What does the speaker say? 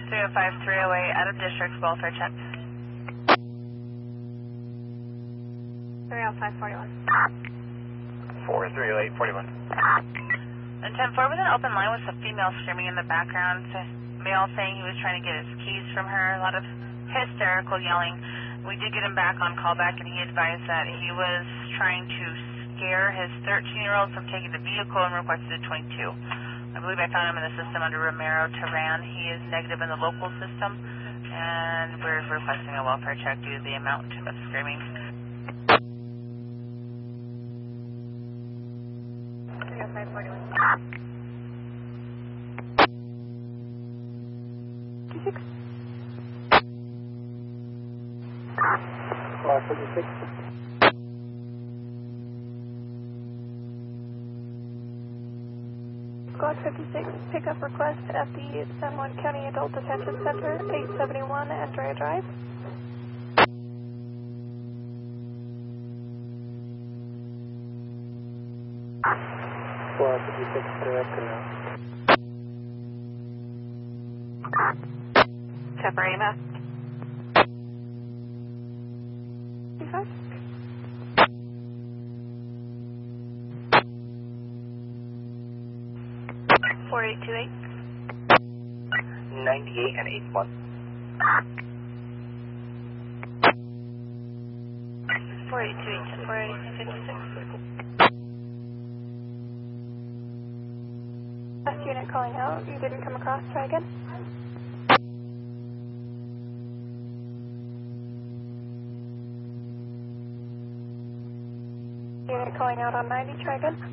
305, 308, out of district, welfare check. 305, 41. 4308, 41. And 10-4 with an open line with a female screaming in the background, male saying he was trying to get his keys from her, a lot of hysterical yelling. We did get him back on callback, and he advised that he was trying to scare his 13-year-old from taking the vehicle and requested a 22. I believe I found him in the system under Romero Terran. He is negative in the local system, and we're requesting a welfare check due to the amount of screaming. 305, 41. 56. 56. Squad 56, pickup request at the San Juan County Adult Detention Center, 871 Andrea Drive. Squad 56, director now. Temporary map. 55. 4828. 98 and 81. 4828 to 486. Last unit calling out. You didn't come across. Try again. Unit calling out on 90. Try again.